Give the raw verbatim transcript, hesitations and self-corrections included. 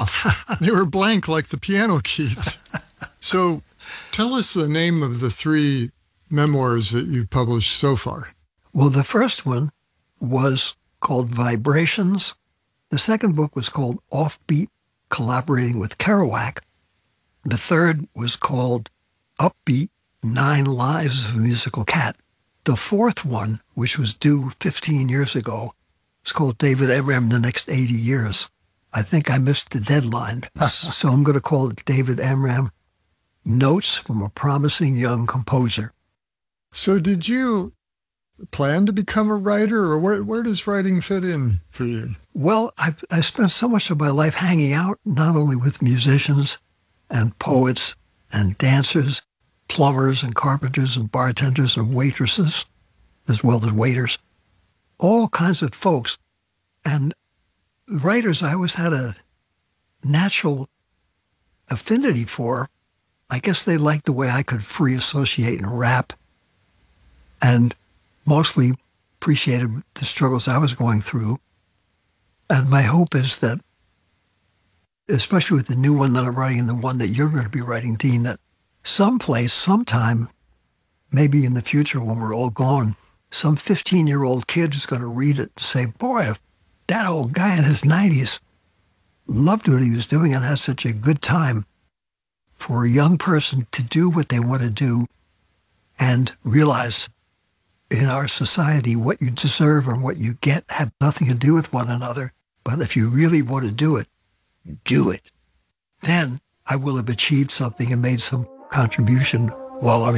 off. They were blank like the piano keys. So tell us the name of the three memoirs that you've published so far. Well, the first one was called Vibrations. The second book was called Offbeat, collaborating with Kerouac. The third was called Upbeat, Nine Lives of a Musical Cat. The fourth one, which was due fifteen years ago, was called David Amram, The Next eighty years. I think I missed the deadline, so I'm going to call it David Amram, Notes from a Promising Young Composer. So did you plan to become a writer, or where, where does writing fit in for you? Well, I've, I spent so much of my life hanging out, not only with musicians and poets and dancers, plumbers and carpenters and bartenders and waitresses, as well as waiters, all kinds of folks. And writers I always had a natural affinity for. I guess they liked the way I could free associate and rap, and mostly appreciated the struggles I was going through. And my hope is that, especially with the new one that I'm writing and the one that you're going to be writing, Dean, that someplace, sometime, maybe in the future when we're all gone, some fifteen-year-old kid is going to read it and say, boy, that old guy in his nineties loved what he was doing and had such a good time. For a young person to do what they want to do and realize in our society what you deserve and what you get have nothing to do with one another. But if you really want to do it, do it. Then I will have achieved something and made some contribution while I'm